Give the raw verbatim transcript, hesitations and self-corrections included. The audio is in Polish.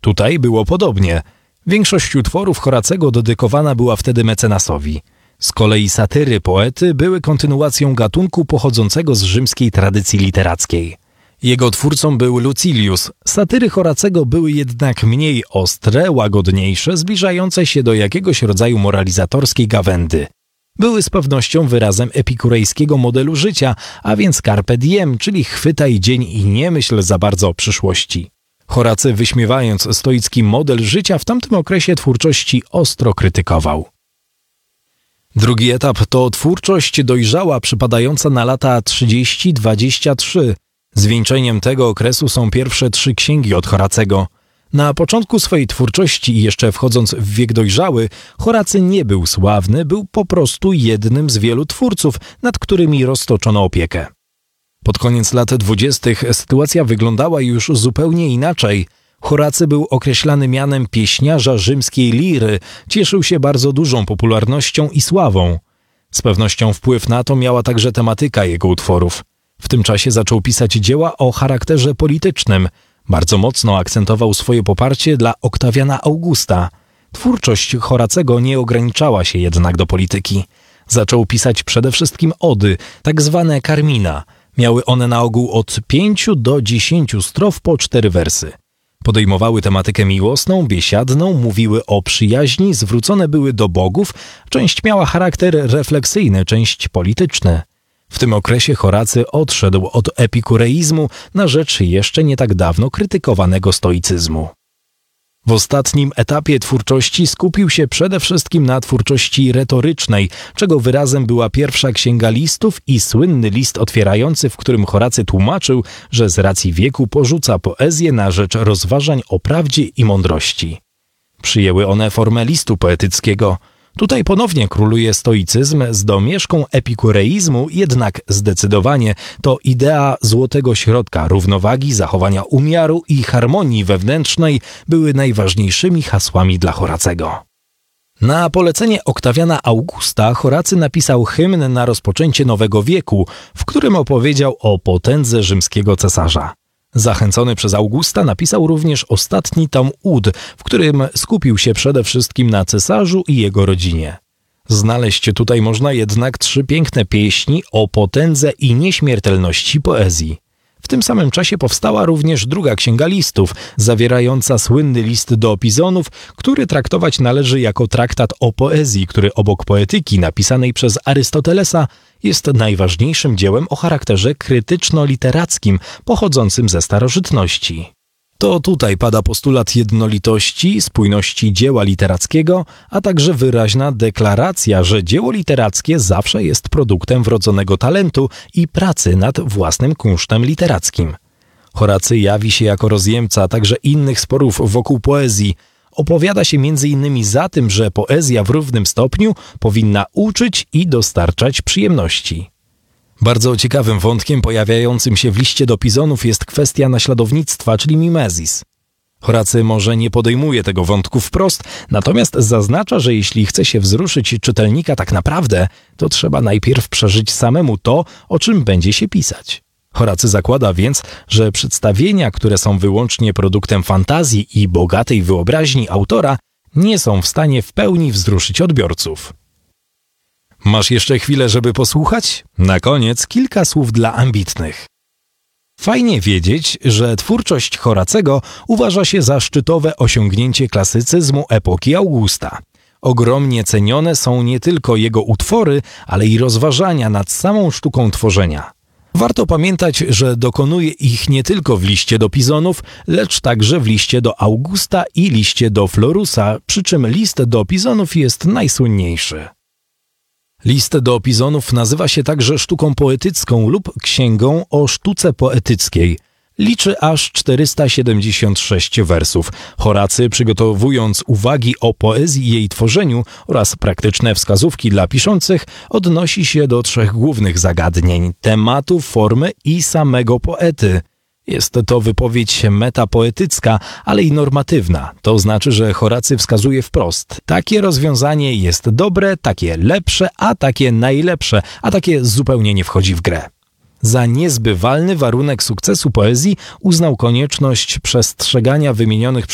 Tutaj było podobnie. Większość utworów Horacego dedykowana była wtedy mecenasowi. Z kolei satyry poety były kontynuacją gatunku pochodzącego z rzymskiej tradycji literackiej. Jego twórcą był Lucilius. Satyry Horacego były jednak mniej ostre, łagodniejsze, zbliżające się do jakiegoś rodzaju moralizatorskiej gawędy. Były z pewnością wyrazem epikurejskiego modelu życia, a więc carpe diem, czyli chwytaj dzień i nie myśl za bardzo o przyszłości. Horacy, wyśmiewając stoicki model życia, w tamtym okresie twórczości ostro krytykował. Drugi etap to twórczość dojrzała, przypadająca na lata trzydzieści dwadzieścia trzy. Zwieńczeniem tego okresu są pierwsze trzy księgi od Horacego. Na początku swojej twórczości i jeszcze wchodząc w wiek dojrzały, Horacy nie był sławny, był po prostu jednym z wielu twórców, nad którymi roztoczono opiekę. Pod koniec lat dwudziestych sytuacja wyglądała już zupełnie inaczej. Horacy był określany mianem pieśniarza rzymskiej liry, cieszył się bardzo dużą popularnością i sławą. Z pewnością wpływ na to miała także tematyka jego utworów. W tym czasie zaczął pisać dzieła o charakterze politycznym. Bardzo mocno akcentował swoje poparcie dla Oktawiana Augusta. Twórczość Horacego nie ograniczała się jednak do polityki. Zaczął pisać przede wszystkim ody, tak zwane carmina. Miały one na ogół od pięciu do dziesięciu strof po cztery wersy. Podejmowały tematykę miłosną, biesiadną, mówiły o przyjaźni, zwrócone były do bogów, część miała charakter refleksyjny, część polityczny. W tym okresie Horacy odszedł od epikureizmu na rzecz jeszcze nie tak dawno krytykowanego stoicyzmu. W ostatnim etapie twórczości skupił się przede wszystkim na twórczości retorycznej, czego wyrazem była pierwsza księga listów i słynny list otwierający, w którym Horacy tłumaczył, że z racji wieku porzuca poezję na rzecz rozważań o prawdzie i mądrości. Przyjęły one formę listu poetyckiego. Tutaj ponownie króluje stoicyzm z domieszką epikureizmu, jednak zdecydowanie to idea złotego środka, równowagi, zachowania umiaru i harmonii wewnętrznej były najważniejszymi hasłami dla Horacego. Na polecenie Oktawiana Augusta Horacy napisał hymn na rozpoczęcie nowego wieku, w którym opowiedział o potędze rzymskiego cesarza. Zachęcony przez Augusta napisał również ostatni tom Ud, w którym skupił się przede wszystkim na cesarzu i jego rodzinie. Znaleźć tutaj można jednak trzy piękne pieśni o potędze i nieśmiertelności poezji. W tym samym czasie powstała również druga księga listów, zawierająca słynny list do Pizonów, który traktować należy jako traktat o poezji, który obok poetyki napisanej przez Arystotelesa jest najważniejszym dziełem o charakterze krytyczno-literackim pochodzącym ze starożytności. To tutaj pada postulat jednolitości, spójności dzieła literackiego, a także wyraźna deklaracja, że dzieło literackie zawsze jest produktem wrodzonego talentu i pracy nad własnym kunsztem literackim. Horacy jawi się jako rozjemca także innych sporów wokół poezji. Opowiada się między innymi za tym, że poezja w równym stopniu powinna uczyć i dostarczać przyjemności. Bardzo ciekawym wątkiem pojawiającym się w liście do Pizonów jest kwestia naśladownictwa, czyli mimesis. Horacy może nie podejmuje tego wątku wprost, natomiast zaznacza, że jeśli chce się wzruszyć czytelnika tak naprawdę, to trzeba najpierw przeżyć samemu to, o czym będzie się pisać. Horacy zakłada więc, że przedstawienia, które są wyłącznie produktem fantazji i bogatej wyobraźni autora, nie są w stanie w pełni wzruszyć odbiorców. Masz jeszcze chwilę, żeby posłuchać? Na koniec kilka słów dla ambitnych. Fajnie wiedzieć, że twórczość Horacego uważa się za szczytowe osiągnięcie klasycyzmu epoki Augusta. Ogromnie cenione są nie tylko jego utwory, ale i rozważania nad samą sztuką tworzenia. Warto pamiętać, że dokonuje ich nie tylko w liście do Pizonów, lecz także w liście do Augusta i liście do Florusa, przy czym list do Pizonów jest najsłynniejszy. List do Pizonów nazywa się także sztuką poetycką lub księgą o sztuce poetyckiej. Liczy aż czterysta siedemdziesiąt sześć wersów. Horacy, przygotowując uwagi o poezji i jej tworzeniu oraz praktyczne wskazówki dla piszących, odnosi się do trzech głównych zagadnień: tematu, formy i samego poety. Jest to wypowiedź metapoetycka, ale i normatywna. To znaczy, że Horacy wskazuje wprost: takie rozwiązanie jest dobre, takie lepsze, a takie najlepsze, a takie zupełnie nie wchodzi w grę. Za niezbywalny warunek sukcesu poezji uznał konieczność przestrzegania wymienionych